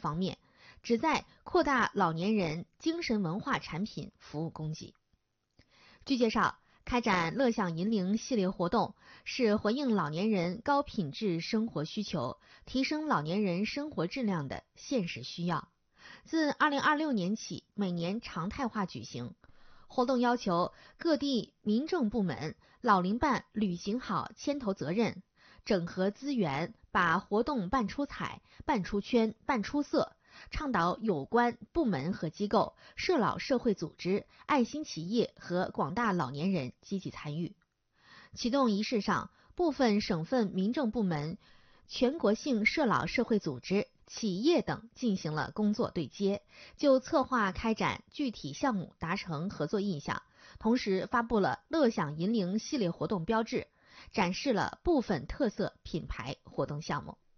方面，旨在扩大老年人精神文化产品服务供给。据介绍，开展乐享银龄系列活动是回应老年人高品质生活需求，提升老年人生活质量的现实需要。自2026年起，每年常态化举行。活动要求各地民政部门、老龄办履行好牵头责任，整合资源，把活动办出彩、办出圈、办出色，倡导有关部门和机构、社老社会组织、爱心企业和广大老年人积极参与。启动仪式上，部分省份民政部门、全国性社老社会组织、企业等进行了工作对接，就策划开展具体项目达成合作意向，同时发布了乐享银龄系列活动标志，展示了部分特色品牌活动项目。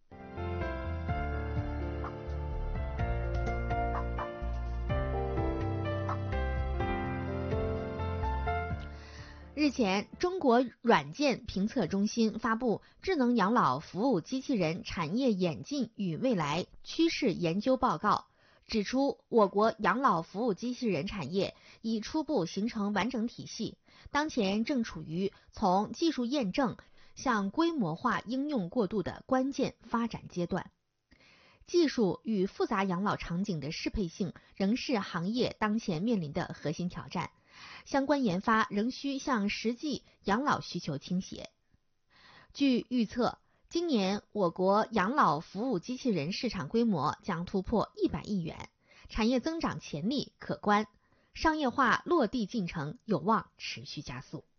日前，中国软件评测中心发布智能养老服务机器人产业演进与未来趋势研究报告，指出我国养老服务机器人产业已初步形成完整体系，当前正处于从技术验证向规模化应用过渡的关键发展阶段。技术与复杂养老场景的适配性仍是行业当前面临的核心挑战，相关研发仍需向实际养老需求倾斜。据预测，今年我国养老服务机器人市场规模将突破100亿元，产业增长潜力可观，商业化落地进程有望持续加速。